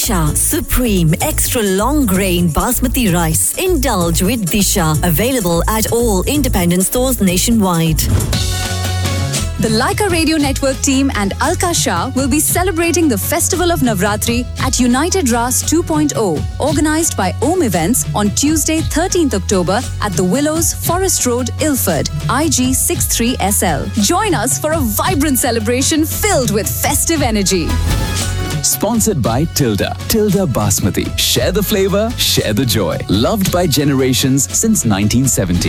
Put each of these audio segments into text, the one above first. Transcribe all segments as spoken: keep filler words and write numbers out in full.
Disha Supreme Extra Long Grain Basmati Rice. Indulge with Disha. Available at all independent stores nationwide. The Laika Radio Network team and Alka Shah will be celebrating the Festival of Navratri at United Ras two point oh, organised by Om Events on Tuesday, thirteenth October at the Willows, Forest Road, Ilford, I G sixty-three S L. Join us for a vibrant celebration filled with festive energy. Sponsored by Tilda. Tilda Basmati. Share the flavor, share the joy. Loved by generations since nineteen seventy.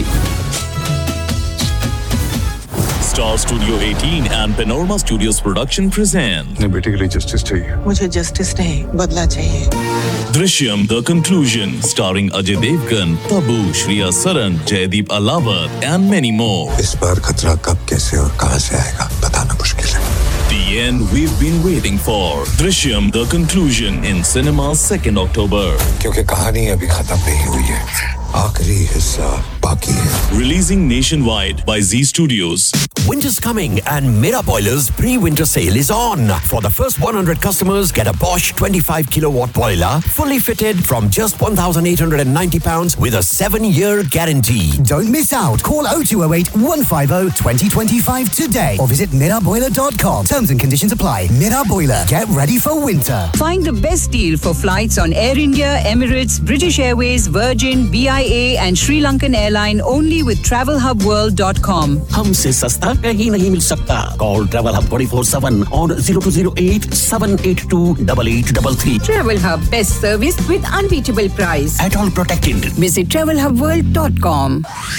Star Studio eighteen and Panorama Studios production present. अपने बेटे के लिए justice चाहिए. मुझे justice नहीं, बदला चाहिए. Drishyam The Conclusion, starring Ajay Devgan, Tabu, Shriya Saran, Jaideep Alawat, and many more. इस बार खतरा कब, कैसे और कहां से आएगा, बताना मुश्किल है. The end we've been waiting for. Drishyam The Conclusion in cinemas second October. क्योंकि कहानी अभी खत्म नहीं हुई है. आखिरी हिस्सा बाकी है. Releasing nationwide by Z Studios. Winter's coming and Mera Boiler's pre-winter sale is on. For the first one hundred customers, get a Bosch twenty-five kilowatt boiler, fully fitted from just one thousand eight hundred ninety pounds with a seven-year guarantee. Don't miss out. Call oh two oh eight, one five oh, two oh two five today or visit mera boiler dot com. Terms and conditions apply. Mera Boiler. Get ready for winter. Find the best deal for flights on Air India, Emirates, British Airways, Virgin, B I A and Sri Lankan Airline only with travel hub world dot com. हमसे सस्ता कहीं नहीं मिल सकता. Call Travel Hub twenty-four seven on zero two zero eight, seven eight two, eight eight three three. Travel Hub, best service with unbeatable price. At all protected. Visit travel hub world dot com.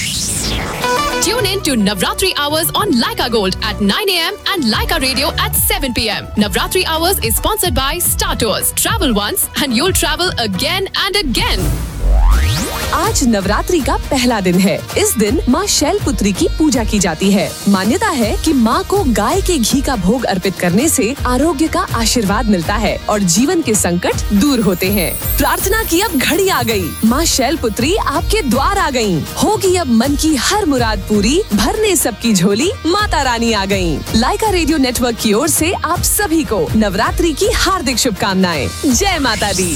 Tune in to Navratri Hours on Laika Gold at nine a m and Laika Radio at seven p m. Navratri Hours is sponsored by Star Tours. Travel once and you'll travel again and again. आज नवरात्रि का पहला दिन है. इस दिन माँ शैलपुत्री की पूजा की जाती है. मान्यता है कि माँ को गाय के घी का भोग अर्पित करने से आरोग्य का आशीर्वाद मिलता है और जीवन के संकट दूर होते हैं. प्रार्थना की अब घड़ी आ गई. माँ शैलपुत्री आपके द्वार आ गईं. होगी अब मन की हर मुराद पूरी. भरने सबकी झोली माता रानी आ गईं. लाइका रेडियो नेटवर्क की ओर से आप सभी को नवरात्रि की हार्दिक शुभकामनाएं. जय माता दी.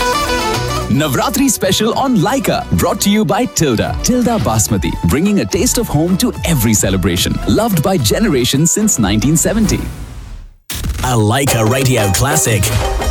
Navratri special on Laika, brought to you by Tilda. Tilda Basmati, bringing a taste of home to every celebration. Loved by generations since nineteen seventy. A Laika Radio classic.